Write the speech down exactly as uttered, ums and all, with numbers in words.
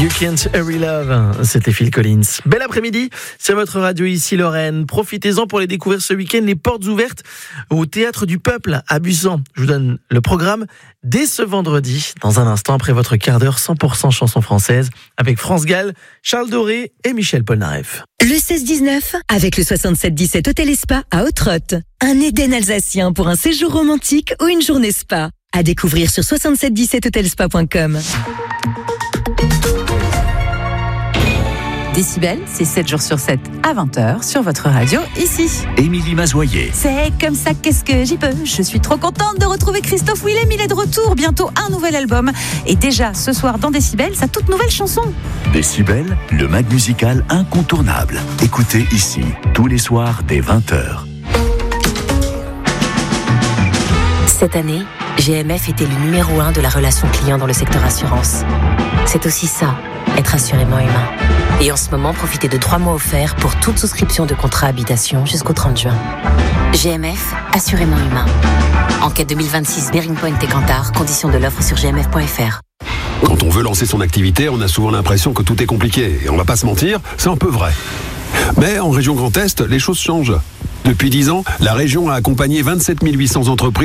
You Can't Hurry Love, c'était Phil Collins. Bel après-midi, c'est votre radio ici Lorraine. Profitez-en pour les découvrir ce week-end, les portes ouvertes au Théâtre du Peuple à Busan. Je vous donne le programme dès ce vendredi, dans un instant après votre quart d'heure cent pour cent chansons françaises, avec France Gall, Charles Doré et Michel Polnareff. Le seize dix-neuf, avec le soixante-sept dix-sept Hôtel et Spa à Ottrott. Un Éden alsacien pour un séjour romantique ou une journée spa. À découvrir sur soixante-sept dix-sept hotelspa point com. Décibel, c'est sept jours sur sept à vingt heures sur votre radio ici. Émilie Mazoyer. C'est comme ça, qu'est-ce que j'y peux. Je suis trop contente de retrouver Christophe Willem. Il est de retour, bientôt un nouvel album. Et déjà ce soir dans Décibel, sa toute nouvelle chanson. Décibel, le mag musical incontournable. Écoutez ici, tous les soirs dès vingt heures. Cette année, G M F était le numéro un de la relation client dans le secteur assurance. C'est aussi ça, être assurément humain. Et en ce moment, profitez de trois mois offerts pour toute souscription de contrat habitation jusqu'au trente juin. G M F, assurément humain. Enquête deux mille vingt-six, Bearing Point et Kantar, conditions de l'offre sur g m f point f r. Quand on veut lancer son activité, on a souvent l'impression que tout est compliqué. Et on va pas se mentir, c'est un peu vrai. Mais en région Grand Est, les choses changent. Depuis dix ans, la région a accompagné vingt-sept mille huit cents entreprises